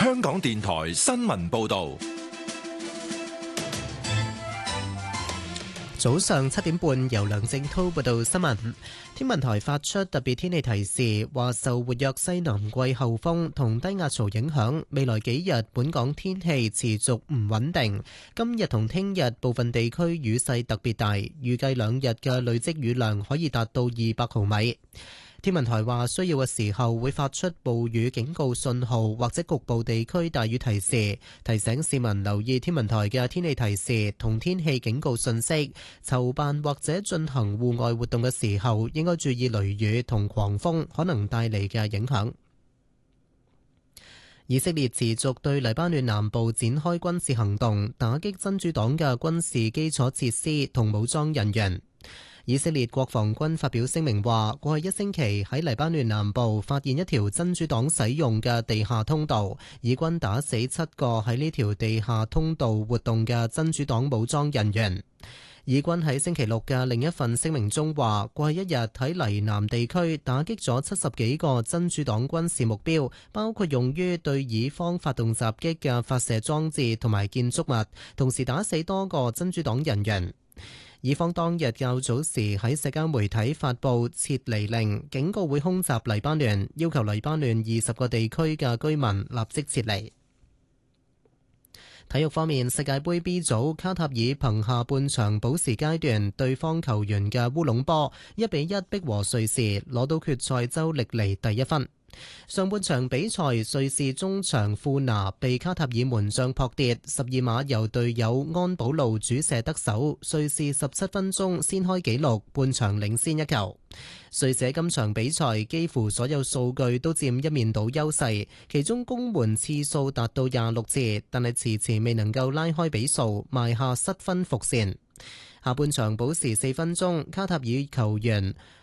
香港電台新聞報道。 早上7點半，由梁正滔報道新聞。天文台發出特別天氣提示，話受活躍西南季候風同低壓槽影響，未來幾日本港天氣持續唔穩定。今日同聽日部分地區雨勢特別大，預計2日嘅累積雨量可以達到200毫米。天文台話需要嘅時候會發出暴雨警告信號或者局部地區大雨提示，提醒市民留意天文台嘅天氣提示同天氣警告信息。籌辦或者進行戶外活動嘅時候應該注意雷雨同狂風可能帶嚟嘅影響。以色列持續對黎巴嫩南部展開軍事行動，打擊真主黨嘅軍事基礎設施同武裝人員。以色列國防軍發表聲明話，過去1星期喺黎巴嫩南部發現一條真主黨使用嘅地下通道，以軍打死7個喺呢條地下通道活動嘅真主黨武裝人員。以軍喺星期六嘅另一份聲明中話，過去1日喺黎南地區打擊咗70幾個真主黨軍事目標，包括用於對以方發動襲擊嘅發射裝置同埋建築物，同時打死多個真主黨人員。以方當日較早時喺社交媒體發布撤離令，警告會空襲黎巴嫩，要求黎巴嫩20個地區嘅居民立即撤離。體育方面，世界盃 B 組卡塔爾憑下半場補時階段對方球員嘅烏龍波1-1逼和瑞士，攞到決賽周歷嚟第1分。上半場比賽，瑞士中場庫拿被卡塔爾門將撲跌，12碼由隊友安保路主射得手，瑞士17分鐘先開紀錄，半場領先1球。瑞士今場比賽幾乎所有數據都佔一面倒優勢，其中攻門次數達到26次，但係遲遲未能夠拉開比數，埋下失分伏線。下半場補時4分鐘，卡塔爾球員